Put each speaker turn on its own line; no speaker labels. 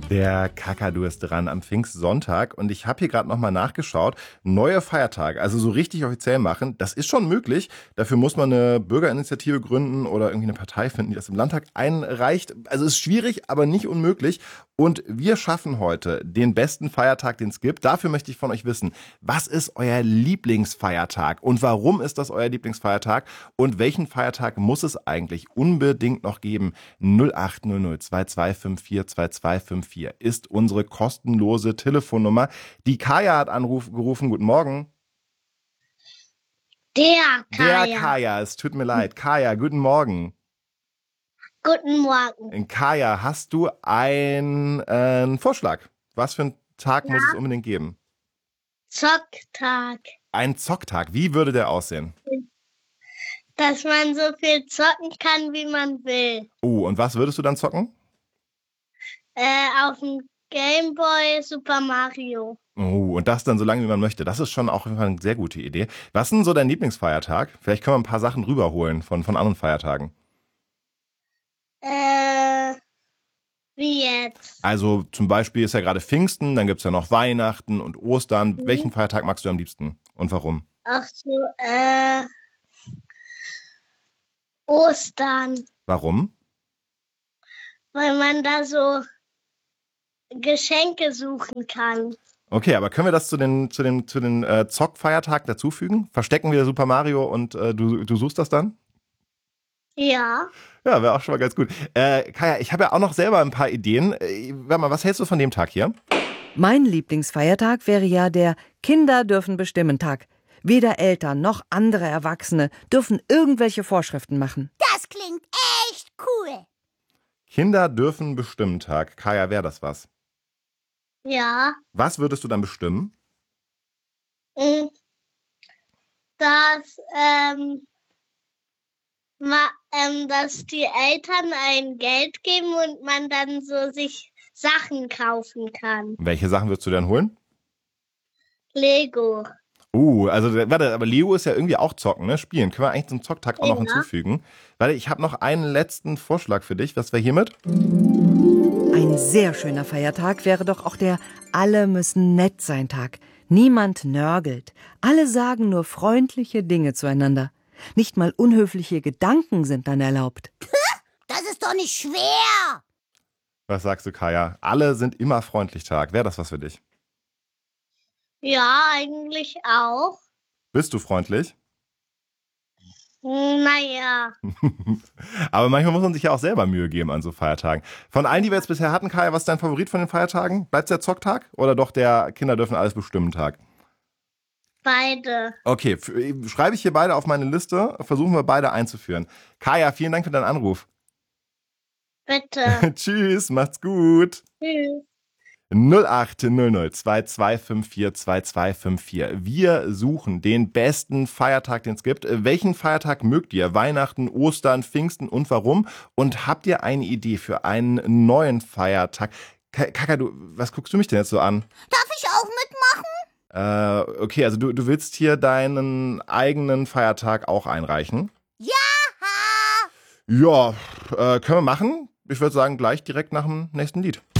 Der Kakadu ist dran am Pfingstsonntag und ich habe hier gerade nochmal nachgeschaut. Neue Feiertage, also so richtig offiziell machen, das ist schon möglich. Dafür muss man eine Bürgerinitiative gründen oder irgendwie eine Partei finden, die das im Landtag einreicht. Also ist schwierig, aber nicht unmöglich. Und wir schaffen heute den besten Feiertag, den es gibt. Dafür möchte ich von euch wissen, was ist euer Lieblingsfeiertag und warum ist das euer Lieblingsfeiertag und welchen Feiertag muss es eigentlich unbedingt noch geben? 0800 2254 2254 ist unsere kostenlose Telefonnummer. Die Kaya hat gerufen. Guten Morgen.
Der
Der
Kaya.
Kaya, es tut mir leid. Kaya, guten Morgen.
Guten Morgen.
Kaya, hast du einen Vorschlag? Was für einen Tag muss es unbedingt geben?
Zocktag.
Ein Zocktag. Wie würde der aussehen?
Dass man so viel zocken kann, wie man will.
Oh, und was würdest du dann zocken?
Auf dem Gameboy Super Mario.
Oh, und das dann so lange, wie man möchte. Das ist schon auch eine sehr gute Idee. Was ist denn so dein Lieblingsfeiertag? Vielleicht können wir ein paar Sachen rüberholen von anderen Feiertagen.
Wie jetzt?
Also zum Beispiel ist ja gerade Pfingsten, dann gibt es ja noch Weihnachten und Ostern. Welchen Feiertag magst du am liebsten und warum?
Ach so, Ostern.
Warum?
Weil man da so Geschenke suchen kann.
Okay, aber können wir das zu den Zockfeiertagen dazufügen? Verstecken wir Super Mario und du suchst das dann?
Ja.
Ja, wäre auch schon mal ganz gut. Kaya, ich habe ja auch noch selber ein paar Ideen. Warte mal, was hältst du von dem Tag hier?
Mein Lieblingsfeiertag wäre ja der Kinder dürfen bestimmen Tag. Weder Eltern noch andere Erwachsene dürfen irgendwelche Vorschriften machen.
Das klingt echt cool.
Kinder dürfen bestimmen Tag. Kaya, wäre das was?
Ja.
Was würdest du dann bestimmen?
Dass, dass die Eltern ein Geld geben und man dann so sich Sachen kaufen kann.
Welche Sachen würdest du dann holen?
Lego.
Also warte, aber Leo ist ja irgendwie auch zocken, ne? Spielen. Können wir eigentlich zum Zocktag auch noch hinzufügen? Warte, ich habe noch einen letzten Vorschlag für dich. Was wäre hiermit?
Ein sehr schöner Feiertag wäre doch auch der Alle müssen nett sein Tag. Niemand nörgelt. Alle sagen nur freundliche Dinge zueinander. Nicht mal unhöfliche Gedanken sind dann erlaubt.
Das ist doch nicht schwer.
Was sagst du, Kaya? Alle sind immer freundlich Tag. Wäre das was für dich?
Ja, eigentlich auch.
Bist du freundlich?
Naja.
Aber manchmal muss man sich ja auch selber Mühe geben an so Feiertagen. Von allen, die wir jetzt bisher hatten, Kaya, was ist dein Favorit von den Feiertagen? Bleibt es der Zocktag oder doch der Kinder dürfen alles bestimmen Tag?
Beide.
Okay, schreibe ich hier beide auf meine Liste, versuchen wir beide einzuführen. Kaya, vielen Dank für deinen Anruf.
Bitte.
Tschüss, macht's gut.
Tschüss.
0800 2254 2254. Wir suchen den besten Feiertag, den es gibt. Welchen Feiertag mögt ihr? Weihnachten, Ostern, Pfingsten und warum? Und habt ihr eine Idee für einen neuen Feiertag? Kaka, was guckst du mich denn jetzt so an?
Darf ich auch mitmachen?
Okay, also du willst hier deinen eigenen Feiertag auch einreichen?
Ja!
Ja, können wir machen. Ich würde sagen, gleich direkt nach dem nächsten Lied.